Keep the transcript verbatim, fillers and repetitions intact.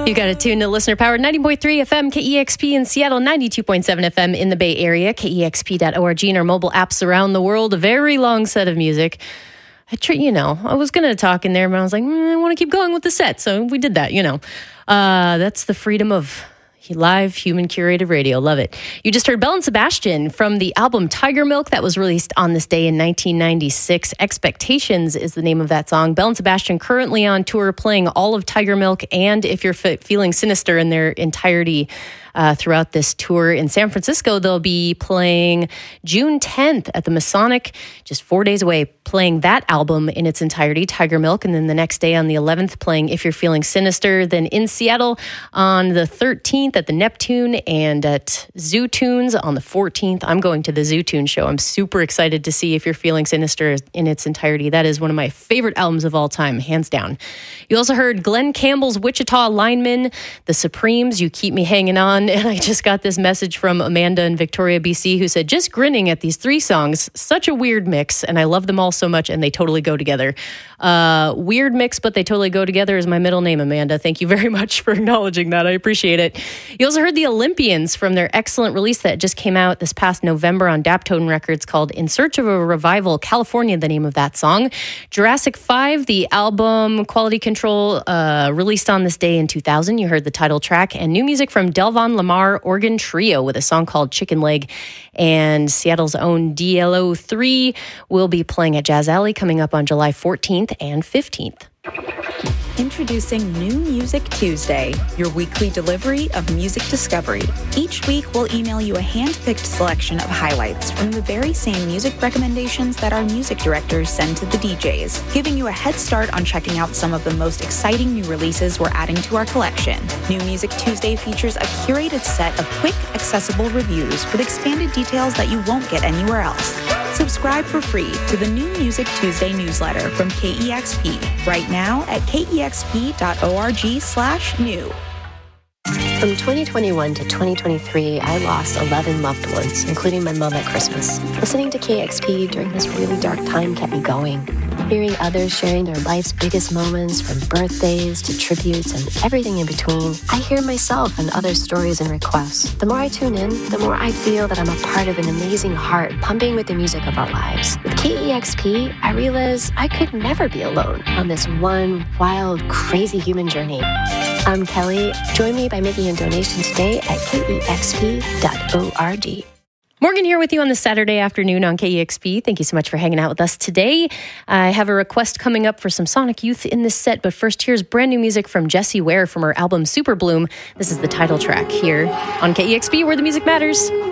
You got it tuned to listener powered ninety point three F M K E X P in Seattle, ninety-two point seven F M in the Bay Area, K E X P dot org, and our mobile apps around the world. A very long set of music. I tr- you know, I was going to talk in there, but I was like, mm, I want to keep going with the set. So we did that, you know. Uh, that's the freedom of live human curated radio. Love it. You just heard Belle and Sebastian from the album Tiger Milk that was released on this day in nineteen ninety-six. Expectations is the name of that song. Belle and Sebastian currently on tour playing all of Tiger Milk and If You're F- Feeling Sinister in their entirety uh, throughout this tour. In San Francisco, they'll be playing June tenth at the Masonic, just four days away, playing that album in its entirety, Tiger Milk. And then the next day on the eleventh, playing If You're Feeling Sinister. Then in Seattle on the thirteenth at the Neptune and at Zoo Tunes on the fourteenth. I'm going to the Zoo Tunes show. I'm super excited to see If You're Feeling Sinister in its entirety. That is one of my favorite albums of all time, hands down. You also heard Glenn Campbell's Wichita Linemen, The Supremes, You Keep Me Hanging On. And I just got this message from Amanda in Victoria, B C, who said, just grinning at these three songs. Such a weird mix, and I love them all so much, and they totally go together. Uh, weird mix, but they totally go together is my middle name, Amanda. Thank you very much for acknowledging that. I appreciate it. You also heard the Olympians from their excellent release that just came out this past November on Daptone Records called In Search of a Revival, California, the name of that song. Jurassic five, the album Quality Control, uh, released on this day in two thousand. You heard the title track, and new music from Delvon Lamar Organ Trio with a song called Chicken Leg. And Seattle's own D L O three will be playing at Jazz Alley coming up on July fourteenth and fifteenth. Introducing New Music Tuesday, your weekly delivery of music discovery. Each week, we'll email you a hand-picked selection of highlights from the very same music recommendations that our music directors send to the D Js, giving you a head start on checking out some of the most exciting new releases we're adding to our collection. New Music Tuesday features a curated set of quick, accessible reviews with expanded details that you won't get anywhere else. Subscribe for free to the New Music Tuesday newsletter from K E X P right now at K E X P dot org slash new. From twenty twenty-one to twenty twenty-three, I lost eleven loved ones, including my mom at Christmas. Listening to K X P during this really dark time kept me going. Hearing others sharing their life's biggest moments, from birthdays to tributes and everything in between, I hear myself and others' stories and requests. The more I tune in, the more I feel that I'm a part of an amazing heart pumping with the music of our lives. With K E X P, I realized I could never be alone on this one wild, crazy human journey. I'm Kelly. Join me by making a donation today at K E X P dot org. Morgan here with you on this Saturday afternoon on K E X P. Thank you so much for hanging out with us today. I have a request coming up for some Sonic Youth in this set, but first here's brand new music from Jessie Ware from her album Super Bloom. This is the title track here on K E X P, where the music matters.